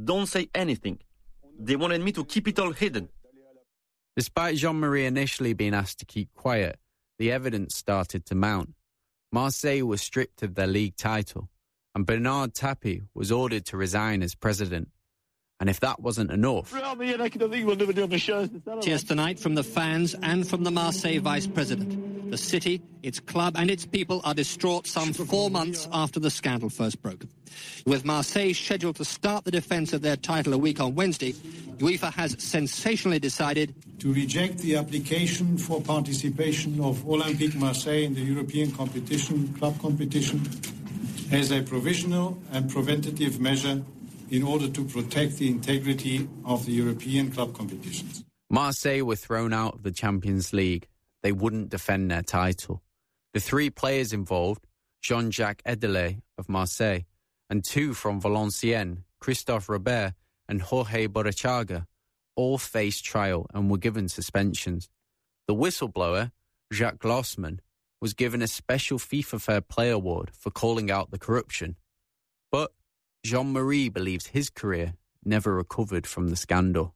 don't say anything. They wanted me to keep it all hidden. Despite Jean-Marie initially being asked to keep quiet, the evidence started to mount. Marseille was stripped of their league title, and Bernard Tapie was ordered to resign as president. And if that wasn't enough... Tears tonight from the fans and from the Marseille vice president. The city, its club and its people are distraught some 4 months after the scandal first broke. With Marseille scheduled to start the defence of their title a week on Wednesday, UEFA has sensationally decided to reject the application for participation of Olympique Marseille in the European competition, club competition, as a provisional and preventative measure in order to protect the integrity of the European club competitions. Marseille were thrown out of the Champions League. They wouldn't defend their title. The 3 players involved, Jean-Jacques Edelet of Marseille, and 2 from Valenciennes, Christophe Robert and Jorge Borrachaga, all faced trial and were given suspensions. The whistleblower, Jacques Glossman, was given a special FIFA Fair Play award for calling out the corruption. But Jean-Marie believes his career never recovered from the scandal.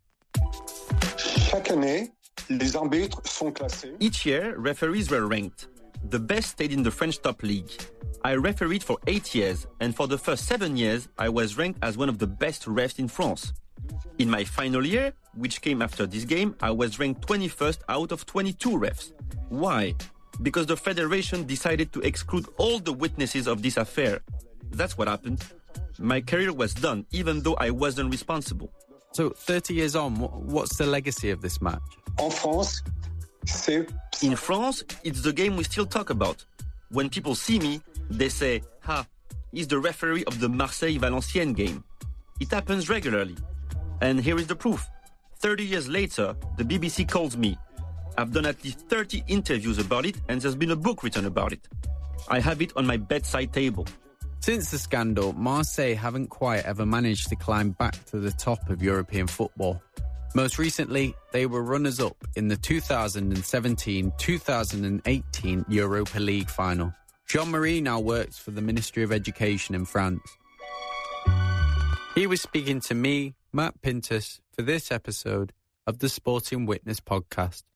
Each year, referees were ranked. The best stayed in the French top league. I refereed for 8 years, and for the first 7 years, I was ranked as one of the best refs in France. In my final year, which came after this game, I was ranked 21st out of 22 refs. Why? Because the federation decided to exclude all the witnesses of this affair. That's what happened. My career was done, even though I wasn't responsible. So, 30 years on, what's the legacy of this match? In France, it's the game we still talk about. When people see me, they say, he's the referee of the Marseille-Valenciennes game. It happens regularly. And here is the proof. 30 years later, the BBC calls me. I've done at least 30 interviews about it, and there's been a book written about it. I have it on my bedside table. Since the scandal, Marseille haven't quite ever managed to climb back to the top of European football. Most recently, they were runners-up in the 2017-2018 Europa League final. Jean-Marie now works for the Ministry of Education in France. He was speaking to me, Matt Pintus, for this episode of the Sporting Witness podcast.